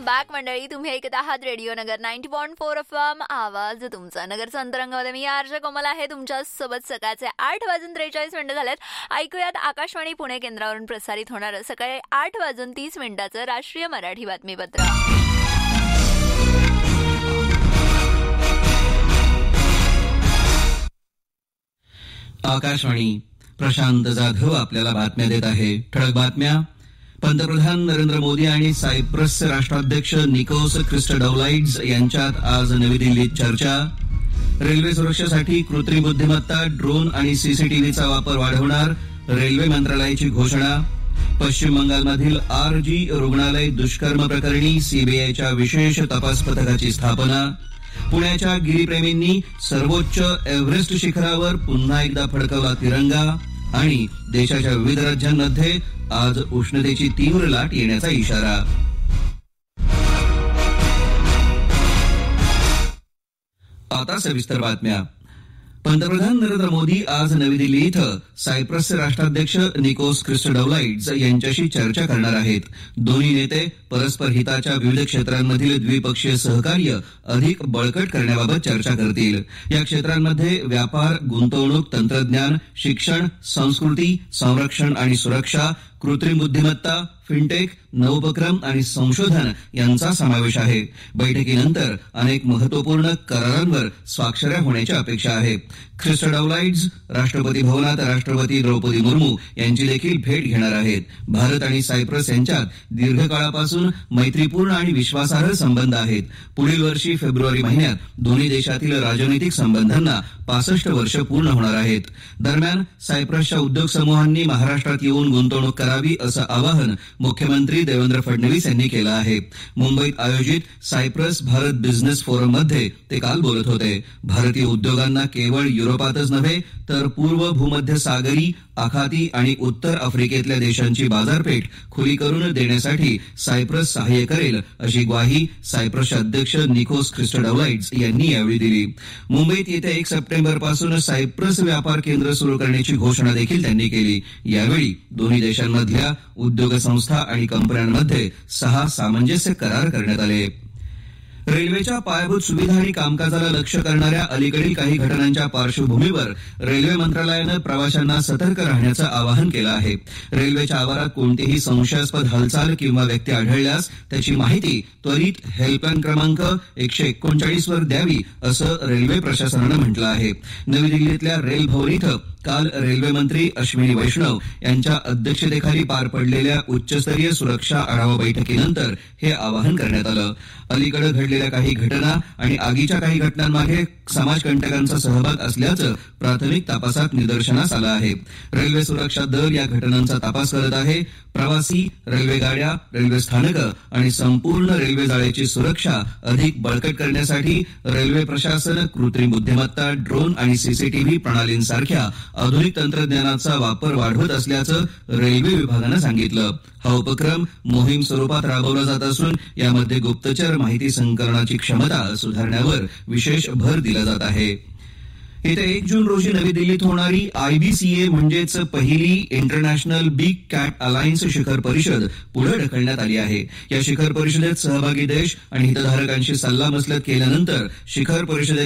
Back मंडळी. तुम्ही ऐकत आहात रेडिओ नगर 90.4 FM. आवाज तुमचा. नगरचा अंतरंगामध्ये मी आरजे कोमल आहे तुमच्या सोबत. सकाळचे 8:43 झालेत. ऐकूयात आकाशवाणी पुणे केंद्रावरून प्रसारित होणारं सकाळी 8:30 राष्ट्रीय मराठी बातमीपत्र. आकाशवाणी. प्रशांत जाधव आपल्याला बातम्या देत आहे. ठळक बातम्या. पंतप्रधान नरेंद्र मोदी आणि सायप्रसचे राष्ट्राध्यक्ष निकोस क्रिस्टोडौलाइड्स यांच्यात आज नवी दिल्लीत चर्चा. रेल्वे सुरक्षेसाठी कृत्रिम बुद्धिमत्ता, ड्रोन आणि सीसीटीव्हीचा वापर वाढवणार, रेल्वे मंत्रालयाची घोषणा. पश्चिम बंगालमधील RG रुग्णालय दुष्कर्म प्रकरणी सीबीआयच्या विशेष तपास पथकाची स्थापना. पुण्याच्या गिरीप्रेमींनी सर्वोच्च एव्हरेस्ट शिखरावर पुन्हा एकदा फडकवला तिरंगा. आणि देशाच्या विविध राज्यांमध्ये आज उष्णतेची तीव्र लाट येण्याचा इशारा. आता सविस्तर बातम्या. पंतप्रधान नरेंद्र मोदी आज नवी दिल्ली इथं सायप्रसचे राष्ट्राध्यक्ष निकोस क्रिस्टोडौलाइड्स यांच्याशी चर्चा करणार आहेत. दोन्ही नेते परस्पर हिताच्या विविध क्षेत्रांमधील द्विपक्षीय सहकार्य अधिक बळकट करण्याबाबत चर्चा करतील. या क्षेत्रांमध्ये व्यापार, गुंतवणूक, तंत्रज्ञान, शिक्षण, संस्कृती, संरक्षण आणि सुरक्षा, कृत्रिम बुद्धिमत्ता, फिनटेक, नवोपक्रम आणि संशोधन यांचा समावेश आहे. बैठकीनंतर अनेक महत्वपूर्ण करारांवर स्वाक्षऱ्या होण्याची अपेक्षा आहे. क्रिस्टोडौलाइड्स राष्ट्रपती भवनात राष्ट्रपती द्रौपदी मुर्मू यांची देखील भेट घेणार आहेत. भारत आणि सायप्रस यांच्यात दीर्घकाळापासून मैत्रीपूर्ण आणि विश्वासार्ह संबंध आहेत. पुढील वर्षी फेब्रुवारी महिन्यात दोन्ही देशातील राजनैतिक संबंधांना 65 वर्ष पूर्ण होणार आहेत. दरम्यान सायप्रसच्या उद्योग समूहांनी महाराष्ट्रात येऊन गुंतवणूक करावी असं आवाहन मुख्यमंत्री देवेंद्र फडणवीस यांनी केलं आहे. मुंबईत आयोजित सायप्रस भारत बिझनेस फोरममध्ये ते काल बोलत होते. भारतीय उद्योगांना केवळ युरोपातच नव्हे तर पूर्व भूमध्य सागरी, आखाती आणि उत्तर आफ्रिकेतल्या देशांची बाजारपेठ खुली करून देण्यासाठी सायप्रस सहाय्य करेल अशी ग्वाही सायप्रसचे अध्यक्ष निकोस क्रिस्टोडौलाइड्स यांनी यावेळी दिली. मुंबईत येत्या 1 सप्टेंबरपासून सायप्रस व्यापार केंद्र सुरू करण्याची घोषणा देखील त्यांनी केली. यावेळी दोन्ही देशांमधल्या उद्योग संस्था आणि कंपन्यांमध्ये 6 सामंजस्य करार करण्यात आले. रेल्वेच्या पायाभूत सुविधा आणि कामकाजाला लक्ष्य करणाऱ्या अलीकडील काही घटनांच्या पार्श्वभूमीवर रेल्वे मंत्रालयानं प्रवाशांना सतर्क राहण्याचं आवाहन केलं आहे. रेल्वेच्या आवारात कोणतीही संशयास्पद हालचाल किंवा व्यक्ती आढळल्यास त्याची माहिती त्वरित हेल्पलाईन क्रमांक 139 वर द्यावी असं रेल्वे प्रशासनानं म्हटलं आहे. नवी दिल्लीतल्या रेल भवन इथं काल रेल्वे मंत्री अश्विनी वैष्णव यांच्या अध्यक्षतेखाली पार पडलेल्या उच्चस्तरीय सुरक्षा आढावा बैठकीनंतर हे आवाहन करण्यात आलं. अलीकडे घडलेल्या काही घटना आणि आगीच्या काही घटनांमागे समाजकंटकांचा सहभाग असल्याचं प्राथमिक तपासात निदर्शनास आलं आहे. रेल्वे सुरक्षा दल या घटनांचा तपास करत आहे. प्रवासी, रेल्वे गाड्या, रेल्वे स्थानकं आणि संपूर्ण रेल्वे जाळ्याची सुरक्षा अधिक बळकट करण्यासाठी रेल्वे प्रशासन कृत्रिम बुद्धिमत्ता, ड्रोन आणि सीसीटीव्ही प्रणालींसारख्या आधुनिक तंत्रज्ञानाचा वापर वाढवत असल्याचं रेल्वे विभागानं सांगितलं. हा उपक्रम मोहीम स्वरूपात राबवला जात असून यामध्ये गुप्तचर माहिती संकलनाची क्षमता सुधारण्यावर विशेष भर दिला जात आहे. येत्या 1 जून रोजी नवी दिल्लीत होणारी IBCA म्हणजेच पहिली इंटरनॅशनल बिग कॅट अलायन्स शिखर परिषद पुढे ढकलण्यात आली आहे. या शिखर परिषदेत सहभागी देश आणि हितधारकांशी सल्लामसलत केल्यानंतर शिखर परिषदेच्या